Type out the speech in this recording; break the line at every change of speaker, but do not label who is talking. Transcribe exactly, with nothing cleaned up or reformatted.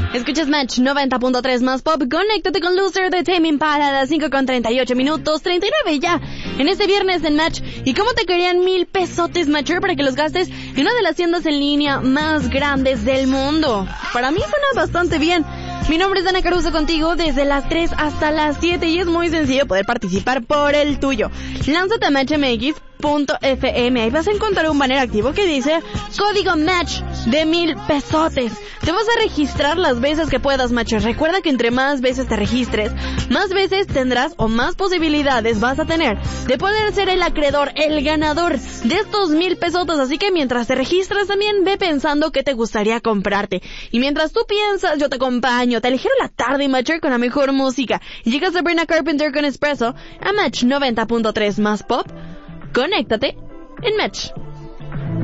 Escuchas Match noventa punto tres más pop. Conéctate con Loser de Tame Impala a las cinco con treinta y ocho minutos, treinta y nueve ya, en este viernes en Match. ¿Y cómo te querían mil pesotes, Matcher, para que los gastes en una de las tiendas en línea más grandes del mundo? Para mí suena bastante bien. Mi nombre es Dana Caruso, contigo desde las tres hasta las siete, y es muy sencillo poder participar por el tuyo. Lánzate a match m x punto f m. Ahí vas a encontrar un banner activo que dice código match de mil pesotes. Te vas a registrar las veces que puedas, Matcher. Recuerda que entre más veces te registres, más veces tendrás o más posibilidades vas a tener de poder ser el acreedor, el ganador de estos mil pesotes. Así que mientras te registras, también ve pensando qué te gustaría comprarte. Y mientras tú piensas, yo te acompaño, te aligero la tarde, Matcher, con la mejor música. Llegas a Sabrina Carpenter con Espresso a Match noventa punto tres más pop. Conéctate en Match.